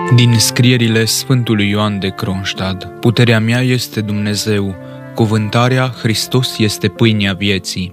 Din scrierile Sfântului Ioan de Kronstadt. Puterea mea este Dumnezeu, cuvântarea Hristos este pâinea vieții.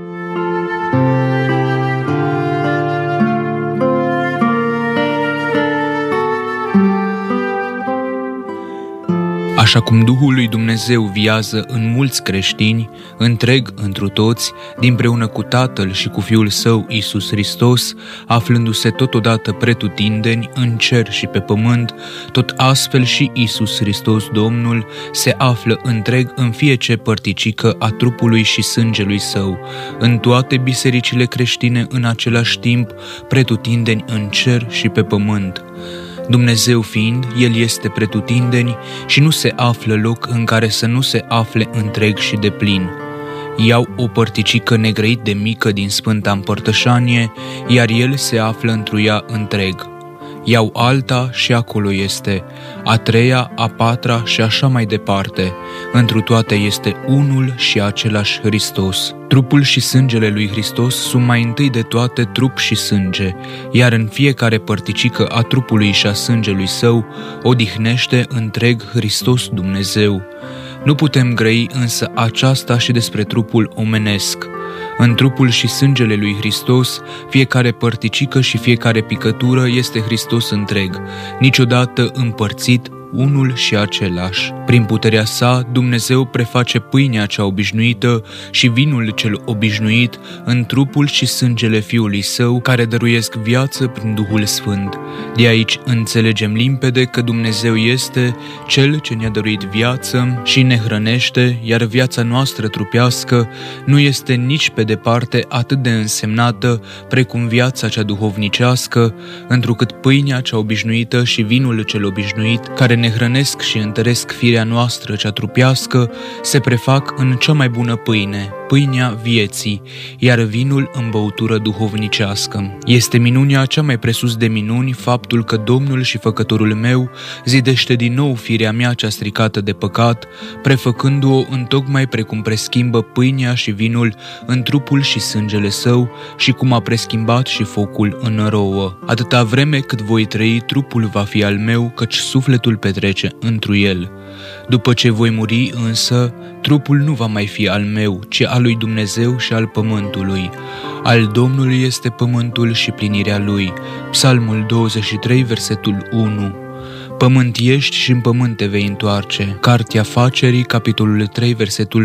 Așa cum Duhul lui Dumnezeu viază în mulți creștini, întreg întru toți, dinpreună cu Tatăl și cu Fiul Său, Iisus Hristos, aflându-se totodată pretutindeni în cer și pe pământ, tot astfel și Iisus Hristos, Domnul, se află întreg în fiecare părticică a trupului și sângelui Său, în toate bisericile creștine în același timp, pretutindeni în cer și pe pământ. Dumnezeu fiind, El este pretutindeni și nu se află loc în care să nu se afle întreg și deplin. Iau o părticică negrăit de mică din Sfânta Împărtășanie, iar El se află întru ea întreg. Iau alta și acolo este, a treia, a patra și așa mai departe. Întru toate este unul și același Hristos. Trupul și sângele lui Hristos sunt mai întâi de toate trup și sânge, iar în fiecare părticică a trupului și a sângelui Său odihnește întreg Hristos Dumnezeu. Nu putem grăi însă aceasta și despre trupul omenesc. În trupul și sângele lui Hristos, fiecare părticică și fiecare picătură este Hristos întreg, niciodată împărțit, unul și același. Prin puterea sa, Dumnezeu preface pâinea cea obișnuită și vinul cel obișnuit în trupul și sângele Fiului Său, care dăruiesc viață prin Duhul Sfânt. De aici înțelegem limpede că Dumnezeu este Cel ce ne-a dăruit viață și ne hrănește, iar viața noastră trupească nu este nici pe departe atât de însemnată precum viața cea duhovnicească, întrucât pâinea cea obișnuită și vinul cel obișnuit, care ne hrănesc și întăresc firea noastră cea trupească, se prefac în cea mai bună pâine, pâinea vieții, iar vinul în băutură duhovnicească. Este minunea cea mai presus de minuni faptul că Domnul și Făcătorul meu zidește din nou firea mea cea stricată de păcat, prefăcându-o întocmai precum preschimbă pâinea și vinul în trupul și sângele Său și cum a preschimbat și focul în rouă. Atâta vreme cât voi trăi, trupul va fi al meu, căci sufletul petrece întru el. După ce voi muri însă, trupul nu va mai fi al meu, ci al lui Dumnezeu și al pământului. Al Domnului este pământul și plinirea lui. Psalmul 23, versetul 1. Pământ ești și în pământ te vei întoarce. Cartea Facerii, capitolul 3, versetul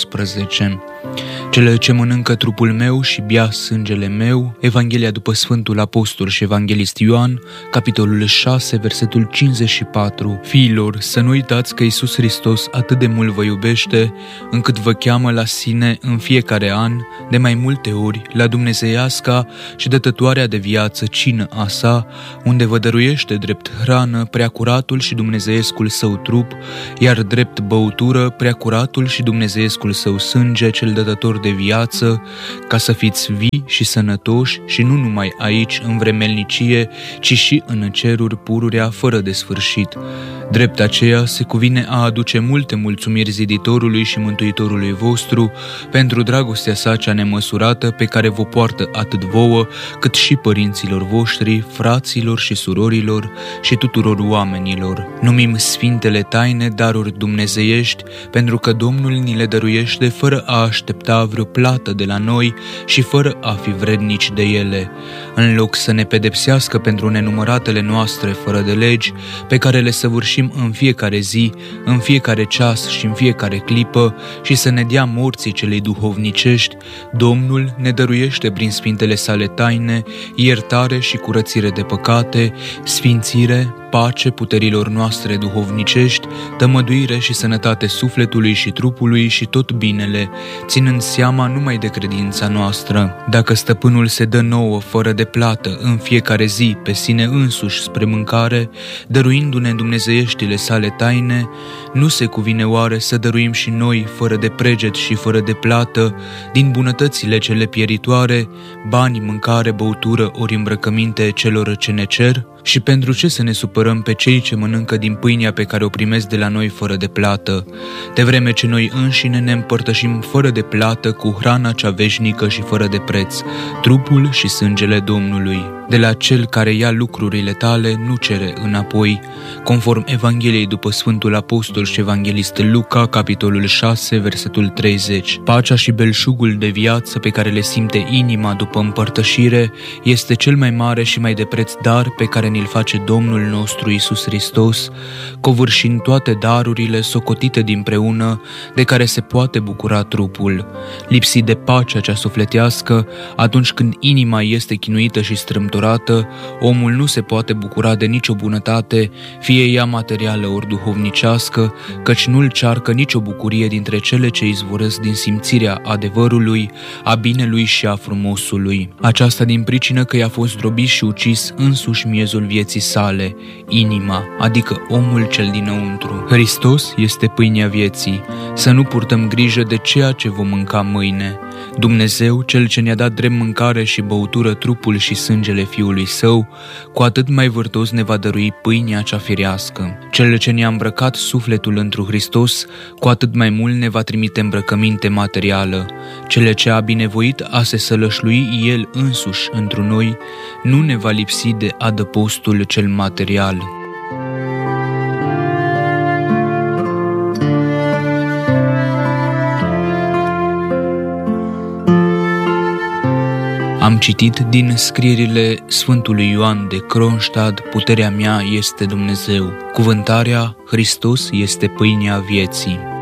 19. Cele ce mănâncă trupul meu și bea sângele meu, Evanghelia după Sfântul Apostol și Evanghelist Ioan, capitolul 6, versetul 54. Fiilor, să nu uitați că Iisus Hristos atât de mult vă iubește, încât vă cheamă la sine în fiecare an, de mai multe ori, la dumnezeiasca și dătătoarea de viață cină a sa, unde vă dăruiește drept hrană preacuratul și dumnezeiescul Său trup, iar drept băutură preacuratul și dumnezeiescul Său sânge, cel dătător de viață, ca să fiți vii și sănătoși și nu numai aici în vremelnicie, ci și în ceruri pururea fără de sfârșit. Drept aceea se cuvine a aduce multe mulțumiri ziditorului și mântuitorului vostru pentru dragostea sa cea nemăsurată pe care vă poartă atât vouă, cât și părinților voștri, fraților și surorilor și tuturor oamenilor. Numim sfintele taine daruri dumnezeiești, pentru că Domnul ni le dăruiește fără a aștepta vreo plată de la noi și fără a fi vrednici de ele. În loc să ne pedepsească pentru nenumăratele noastre fără de legi, pe care le săvârșim în fiecare zi, în fiecare ceas și în fiecare clipă, și să ne dea morții celei duhovnicești, Domnul ne dăruiește prin sfintele sale taine iertare și curățire de păcate, sfințire, pace puterilor noastre duhovnicești, tămăduire și sănătate sufletului și trupului și tot binele, ținând seama numai de credința noastră. Dacă stăpânul se dă nouă fără de plată în fiecare zi pe sine însuși spre mâncare, dăruindu-ne dumnezeieștile sale taine, nu se cuvine oare să dăruim și noi fără de preget și fără de plată, din bunătățile cele pieritoare, bani, mâncare, băutură ori îmbrăcăminte celor ce ne cer? Și pentru ce să ne supărăm pe cei ce mănâncă din pâinea pe care o primesc de la noi fără de plată, de vreme ce noi înșine ne împărtășim fără de de plată cu hrana cea veșnică și fără de preț, trupul și sângele Domnului. De la cel care ia lucrurile tale nu cere înapoi, conform Evangheliei după Sfântul Apostol și Evanghelist Luca, capitolul 6, versetul 30. Pacea și belșugul de viață pe care le simte inima după împărtășire este cel mai mare și mai de preț dar pe care ni-l face Domnul nostru Iisus Hristos, covârșind toate darurile socotite dinpreună de care se poate bucura trupul. Lipsit de pacea cea sufletească, atunci când inima este chinuită și strâmtorată, omul nu se poate bucura de nicio bunătate, fie ea materială ori duhovnicească, căci nu-l cearcă nicio bucurie dintre cele ce izvorăsc din simțirea adevărului, a binelui și a frumosului. Aceasta din pricină că i-a fost zdrobit și ucis însuși miezul vieții sale, inima, adică omul cel dinăuntru. Hristos este pâinea vieții, să nu purtăm grijă de ceea ce vom mânca mâine. Dumnezeu, Cel ce ne-a dat drept mâncare și băutură trupul și sângele Fiului Său, cu atât mai vârtos ne va dărui pâinea cea firească. Cel ce ne-a îmbrăcat sufletul întru Hristos, cu atât mai mult ne va trimite îmbrăcăminte materială. Cel ce a binevoit a se sălășlui El însuși întru noi, nu ne va lipsi de adăpostul cel material. Am citit din scrierile Sfântului Ioan de Kronstadt, puterea mea este Dumnezeu. Cuvântarea: Hristos este pâinea vieții.